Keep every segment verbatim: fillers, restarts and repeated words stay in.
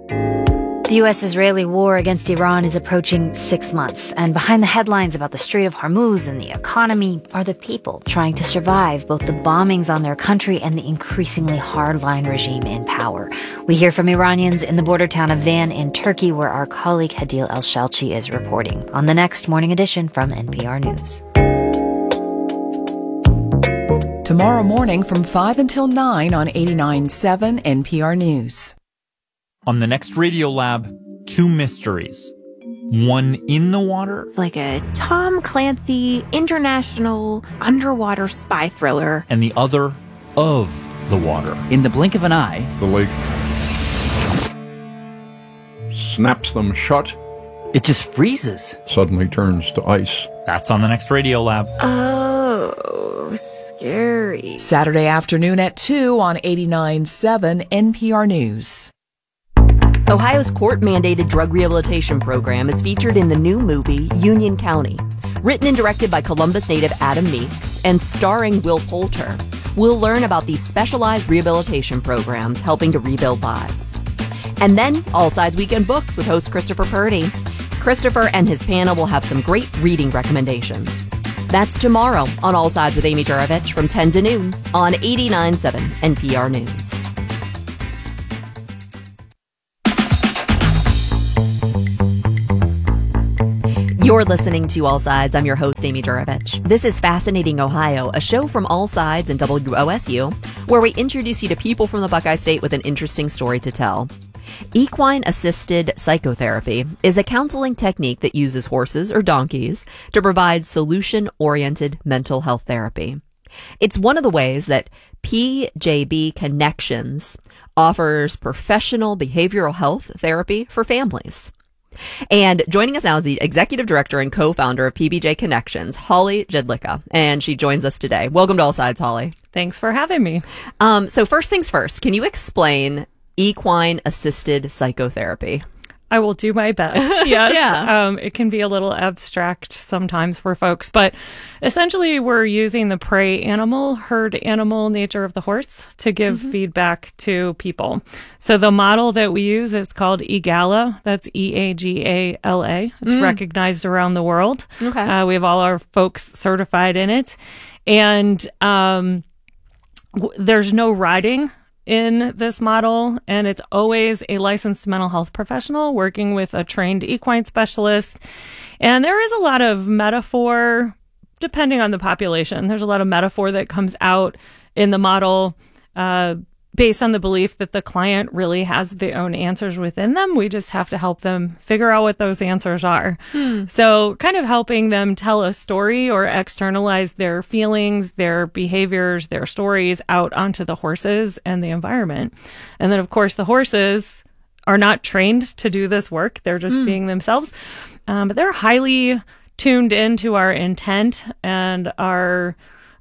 The U S-Israeli war against Iran is approaching six months, and behind the headlines about the Strait of Hormuz and the economy are the people trying to survive both the bombings on their country and the increasingly hardline regime in power. We hear from Iranians in the border town of Van in Turkey, where our colleague Hadil El-Shalchi is reporting on the next Morning Edition from N P R News. Tomorrow morning from five until nine on eighty-nine point seven N P R News. On the next Radio Lab, two mysteries. One in the water. It's like a Tom Clancy international underwater spy thriller. And the other of the water. In the blink of an eye, the lake snaps them shut. It just freezes. Suddenly turns to ice. That's on the next Radio Lab. Oh, scary. Saturday afternoon at two on eighty-nine point seven N P R News. Ohio's court-mandated drug rehabilitation program is featured in the new movie Union County. Written and directed by Columbus native Adam Meeks and starring Will Poulter, we'll learn about these specialized rehabilitation programs helping to rebuild lives. And then, All Sides Weekend Books with host Christopher Purdy. Christopher and his panel will have some great reading recommendations. That's tomorrow on All Sides with Amy Juravich from ten to noon on eighty-nine point seven N P R News. You're listening to All Sides. I'm your host, Amy Juravich. This is Fascinating Ohio, a show from All Sides and W O S U, where we introduce you to people from the Buckeye State with an interesting story to tell. Equine-assisted psychotherapy is a counseling technique that uses horses or donkeys to provide solution-oriented mental health therapy. It's one of the ways that P J B Connections offers professional behavioral health therapy for families. And joining us now is the executive director and co-founder of P B J Connections, Holly Jedlicka, and she joins us today. Welcome to All Sides, Holly. Thanks for having me. Um, so first things first, can you explain equine-assisted psychotherapy? I will do my best. Yes. Yeah. Um, it can be a little abstract sometimes for folks, but essentially we're using the prey animal, herd animal nature of the horse to give mm-hmm. feedback to people. So the model that we use is called EAGALA. That's E A G A L A. It's mm. recognized around the world. Okay. Uh, we have all our folks certified in it. And um, w- there's no riding in this model, and it's always a licensed mental health professional working with a trained equine specialist. And there is a lot of metaphor, depending on the population. There's a lot of metaphor that comes out in the model uh, based on the belief that the client really has their own answers within them. We just have to help them figure out what those answers are. Hmm. So kind of helping them tell a story or externalize their feelings, their behaviors, their stories out onto the horses and the environment. And then, of course, the horses are not trained to do this work. They're just hmm. being themselves. Um, but they're highly tuned into our intent and our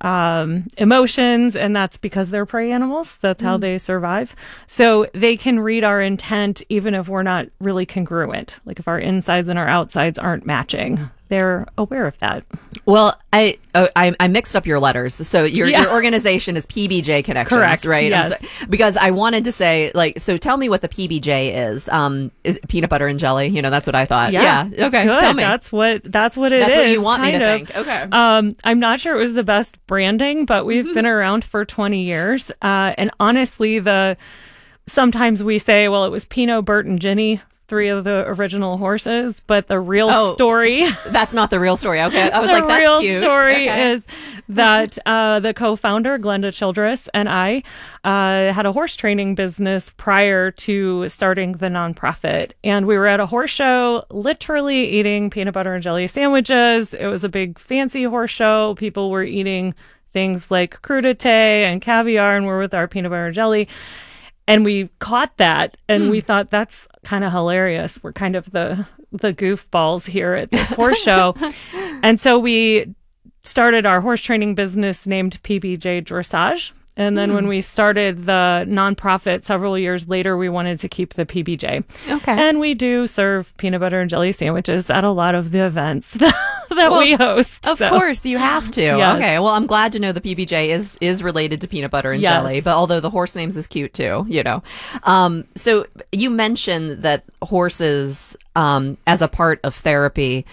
um, emotions, and that's because they're prey animals. That's how mm. they survive. So they can read our intent even if we're not really congruent. Like if our insides and our outsides aren't matching. They're aware of that. Well, I oh, I, I mixed up your letters. So your, yeah. your organization is P B J Connections, correct, right? Yes. So, because I wanted to say, like, so tell me what the P B J is. Um, is it peanut butter and jelly? You know, that's what I thought. Yeah. yeah. Okay. Good. Tell me. That's what that's what it that's is. That's what you want me to of. think. Okay. Um, I'm not sure it was the best branding, but we've mm-hmm. been around for twenty years. Uh, and honestly, the sometimes we say, well, it was Pino, Bert, and Ginny, three of the original horses, but the real oh, story that's not the real story. Okay. I was the like, that's real cute. story okay. is that uh, the co-founder, Glenda Childress, and I uh, had a horse training business prior to starting the nonprofit. And we were at a horse show, literally eating peanut butter and jelly sandwiches. It was a big fancy horse show. People were eating things like crudité and caviar, and we're with our peanut butter and jelly. And we caught that, and mm. we thought that's kind of hilarious. We're kind of the the goofballs here at this horse show. And so we started our horse training business named P B J Dressage. And then mm. when we started the nonprofit several years later, we wanted to keep the P B J. Okay. And we do serve peanut butter and jelly sandwiches at a lot of the events that, that well, we host. Of so. course, you have to. Yes. Okay. Well, I'm glad to know the P B J is is related to peanut butter and yes. jelly, but although the horse names is cute too, you know. Um, so you mentioned that horses, um, as a part of therapy,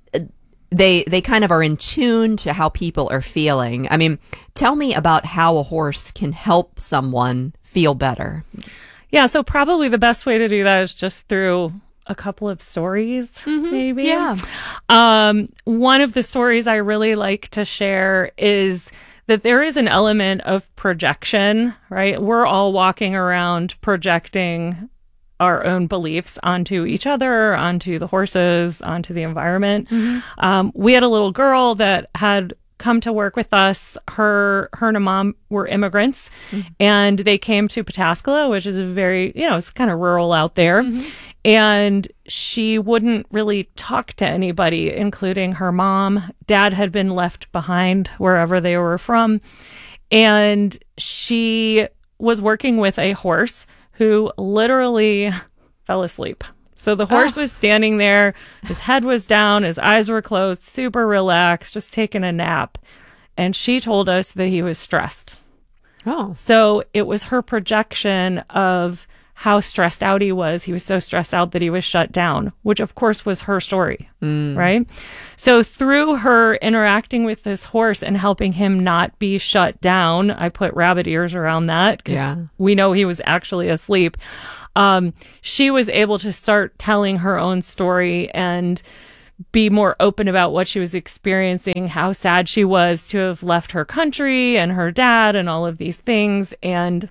They they kind of are in tune to how people are feeling. I mean, tell me about how a horse can help someone feel better. Yeah, so probably the best way to do that is just through a couple of stories, mm-hmm. maybe. Yeah. Um, one of the stories I really like to share is that there is an element of projection, right? We're all walking around projecting our own beliefs onto each other, onto the horses, onto the environment. Mm-hmm. Um, we had a little girl that had come to work with us. Her, her and her mom were immigrants, mm-hmm. and they came to Pataskala, which is a very, you know, it's kind of rural out there. Mm-hmm. And she wouldn't really talk to anybody, including her mom. Dad had been left behind wherever they were from. And she was working with a horse who literally fell asleep. So the horse oh. was standing there, his head was down, his eyes were closed, super relaxed, just taking a nap. And she told us that he was stressed. Oh. So it was her projection of how stressed out he was. He was so stressed out that he was shut down, which of course was her story, mm. right? So through her interacting with this horse and helping him not be shut down, I put rabbit ears around that because yeah. we know he was actually asleep. Um, she was able to start telling her own story and be more open about what she was experiencing, how sad she was to have left her country and her dad and all of these things. And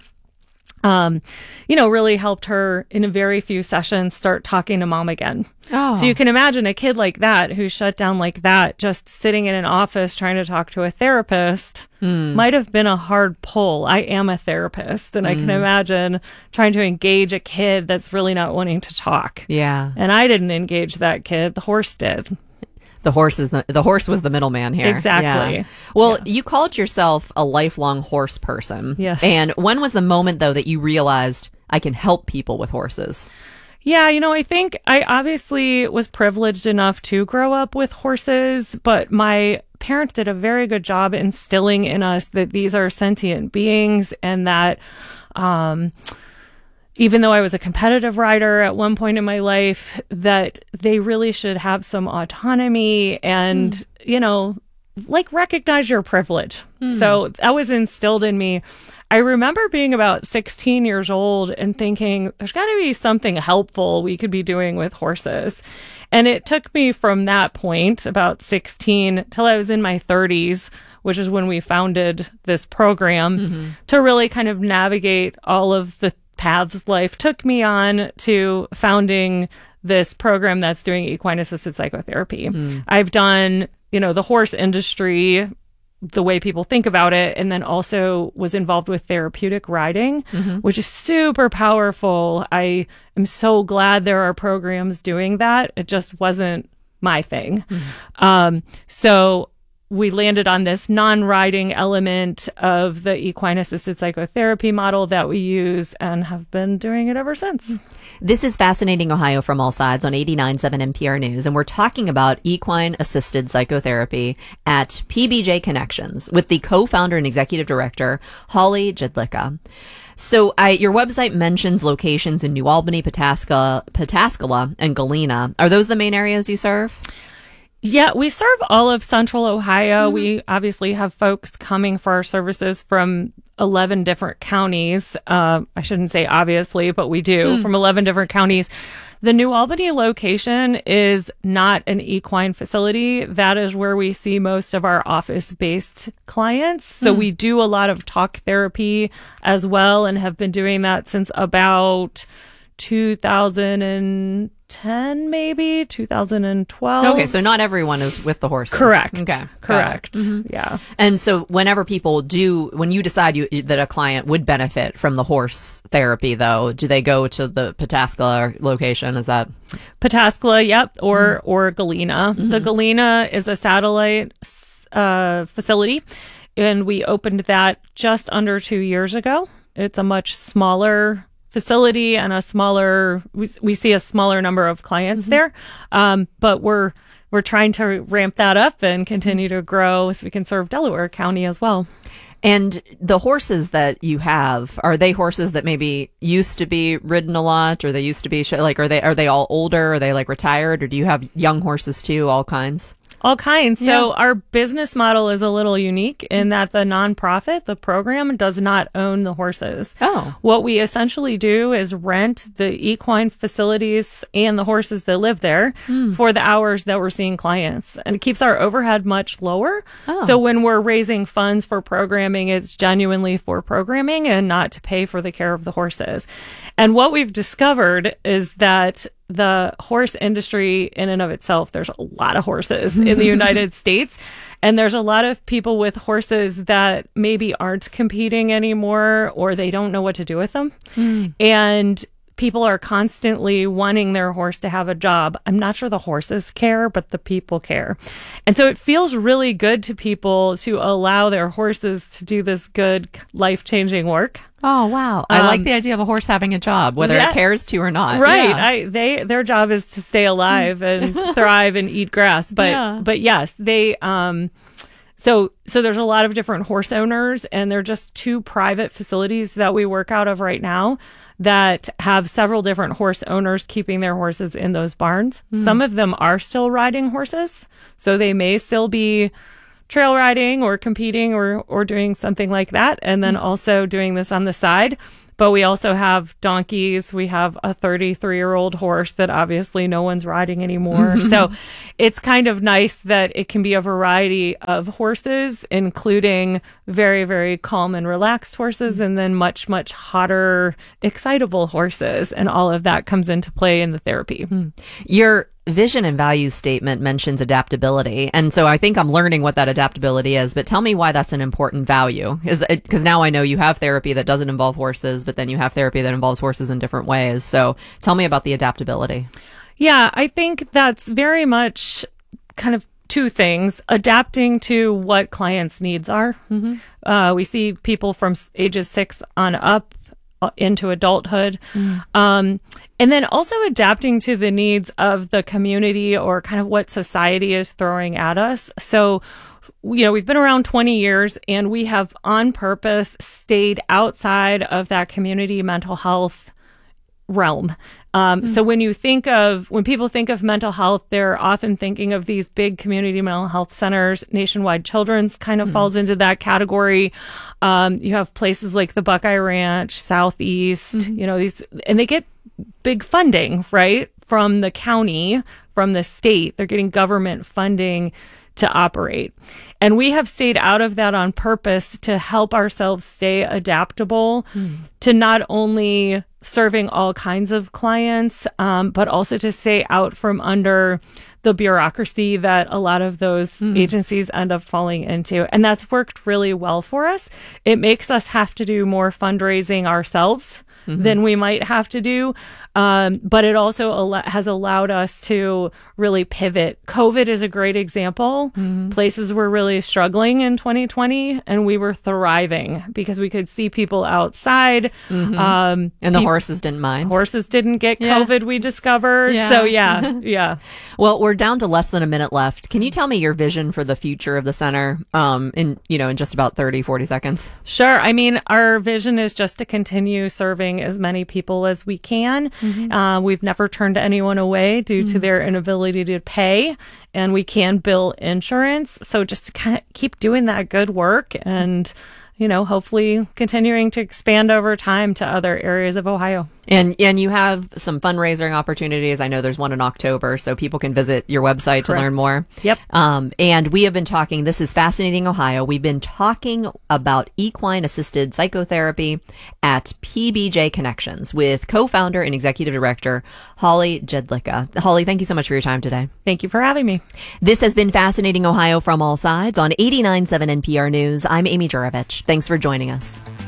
Um, you know, really helped her in a very few sessions start talking to mom again. Oh. So you can imagine a kid like that who's shut down like that, just sitting in an office trying to talk to a therapist mm. might have been a hard pull. I am a therapist, and mm. I can imagine trying to engage a kid that's really not wanting to talk. Yeah. And I didn't engage that kid. The horse did. The horse is the, the horse was the middleman here. Exactly. Yeah. Well, yeah. you called yourself a lifelong horse person. Yes. And when was the moment, though, that you realized I can help people with horses? Yeah, you know, I think I obviously was privileged enough to grow up with horses, but my parents did a very good job instilling in us that these are sentient beings and that, um, even though I was a competitive rider at one point in my life, that they really should have some autonomy and, mm. you know, like recognize your privilege. Mm. So that was instilled in me. I remember being about sixteen years old and thinking there's got to be something helpful we could be doing with horses. And it took me from that point, about sixteen, till I was in my thirties, which is when we founded this program, mm-hmm. to really kind of navigate all of the paths life took me on to founding this program that's doing equine assisted psychotherapy. Mm. I've done, you know, the horse industry, the way people think about it, and then also was involved with therapeutic riding, mm-hmm. which is super powerful. I am so glad there are programs doing that. It just wasn't my thing. Mm-hmm. Um, so we landed on this non-riding element of the equine assisted psychotherapy model that we use and have been doing it ever since. This is Fascinating Ohio from All Sides on eighty-nine point seven N P R News, and we're talking about equine assisted psychotherapy at P B J Connections with the co-founder and executive director, Holly Jedlicka. So I, your website mentions locations in New Albany, Pataskala, Pataskala, and Galena. Are those the main areas you serve? Yeah, we serve all of Central Ohio. Mm-hmm. We obviously have folks coming for our services from eleven different counties. Uh, I shouldn't say obviously, but we do, mm. from eleven different counties. The New Albany location is not an equine facility. That is where we see most of our office-based clients. So mm. we do a lot of talk therapy as well and have been doing that since about two thousand ten, maybe two thousand twelve. Okay, so not everyone is with the horses. Correct. Okay, correct. Mm-hmm. Yeah. And so whenever people do, when you decide you, that a client would benefit from the horse therapy, though, do they go to the Pataskala location? Is that Pataskala? Yep, or mm-hmm. or Galena. Mm-hmm. The Galena is a satellite uh, facility. and we opened that just under two years ago. It's a much smaller facility and a smaller, we, we see a smaller number of clients mm-hmm. there. Um, but we're, we're trying to ramp that up and continue to grow so we can serve Delaware County as well. And the horses that you have, are they horses that maybe used to be ridden a lot, or they used to be sh- like, are they, are they all older? Are they like retired, or do you have young horses too, all kinds? All kinds. Yeah. So our business model is a little unique in that the nonprofit, the program, does not own the horses. Oh. What we essentially do is rent the equine facilities and the horses that live there mm. for the hours that we're seeing clients. And it keeps our overhead much lower. Oh. So when we're raising funds for programming, it's genuinely for programming and not to pay for the care of the horses. And what we've discovered is that the horse industry in and of itself, there's a lot of horses in the United States. And there's a lot of people with horses that maybe aren't competing anymore, or they don't know what to do with them. Mm. And people are constantly wanting their horse to have a job. I'm not sure the horses care, but the people care. And so it feels really good to people to allow their horses to do this good, life-changing work. Oh, wow. I Um, like the idea of a horse having a job, whether yeah. it cares to or not. Right. Yeah. I, they, their job is to stay alive and thrive and eat grass. But, Yeah. but yes, they, um, so, so there's a lot of different horse owners, and they're just two private facilities that we work out of right now that have several different horse owners keeping their horses in those barns. Mm. Some of them are still riding horses, so they may still be trail riding or competing or, or doing something like that. And then also doing this on the side. But we also have donkeys. We have a thirty-three year old horse that obviously no one's riding anymore. Mm-hmm. So it's kind of nice that it can be a variety of horses, including very, very calm and relaxed horses, and then much, much hotter, excitable horses. And all of that comes into play in the therapy. Mm. Your vision and values statement mentions adaptability. And so I think I'm learning what that adaptability is, but tell me why that's an important value. Is it, because now I know you have therapy that doesn't involve horses, but then you have therapy that involves horses in different ways. So tell me about the adaptability. Yeah, I think that's very much kind of two things: adapting to what clients' needs are. Mm-hmm. Uh, we see people from ages six on up into adulthood. Mm. Um, and then also adapting to the needs of the community or kind of what society is throwing at us. So, you know, we've been around twenty years, and we have on purpose stayed outside of that community mental health realm. Um, mm. So when you think of, when people think of mental health, they're often thinking of these big community mental health centers. Nationwide Children's kind of mm. falls into that category. Um, you have places like the Buckeye Ranch, Southeast, mm-hmm. you know, these, and they get big funding, right? From the county, from the state. They're getting government funding to operate. And we have stayed out of that on purpose to help ourselves stay adaptable mm. to not only serving all kinds of clients, um, but also to stay out from under the bureaucracy that a lot of those mm. agencies end up falling into. And that's worked really well for us. It makes us have to do more fundraising ourselves mm-hmm. than we might have to do. Um, but it also al- has allowed us to really pivot. COVID is a great example. Mm-hmm. Places were really struggling in twenty twenty, and we were thriving because we could see people outside. Mm-hmm. Um, and the pe- horses didn't mind. Horses didn't get yeah. COVID, we discovered. Yeah. So yeah, yeah. Well, we're down to less than a minute left. Can you tell me your vision for the future of the center um, in, you know, in just about thirty, forty seconds? Sure. I mean, our vision is just to continue serving as many people as we can. Mm-hmm. Uh, we've never turned anyone away due mm-hmm. to their inability to pay, and we can bill insurance. So just to kind of keep doing that good work and, you know, hopefully continuing to expand over time to other areas of Ohio. And and you have some fundraising opportunities. I know there's one in October, so people can visit your website Correct. To learn more. Yep. Um, and we have been talking, this is Fascinating Ohio. We've been talking about equine assisted psychotherapy at P B J Connections with co-founder and executive director Holly Jedlicka. Holly, thank you so much for your time today. Thank you for having me. This has been Fascinating Ohio from All Sides on eighty-nine point seven N P R News. I'm Amy Juravich. Thanks for joining us.